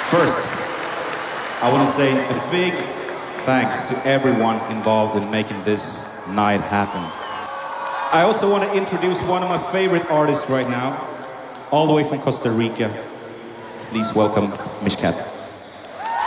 First, I want to say a big thanks to everyone involved in making this night happen. I also want to introduce one of my favorite artists right now, all the way from Costa Rica. Please welcome Mishkat.